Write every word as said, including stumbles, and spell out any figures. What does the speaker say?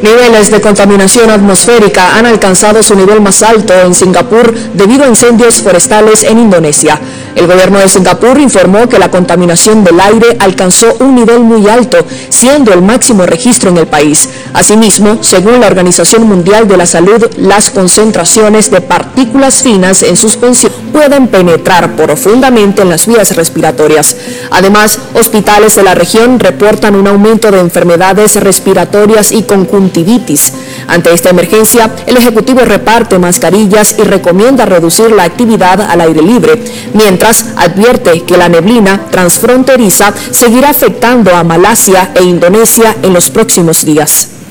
Niveles de contaminación atmosférica han alcanzado su nivel más alto en Singapur debido a incendios forestales en Indonesia. El gobierno de Singapur informó que la contaminación del aire alcanzó un nivel muy alto, siendo el máximo registro en el país. Asimismo, según la Organización Mundial de la Salud, las concentraciones de partículas finas en suspensión pueden penetrar profundamente en las vías respiratorias. Además, hospitales de la región reportan un aumento de enfermedades respiratorias y conjuntivitis. Ante esta emergencia, el Ejecutivo reparte mascarillas y recomienda reducir la actividad al aire libre, mientras advierte que la neblina transfronteriza seguirá afectando a Malasia e Indonesia en los próximos días.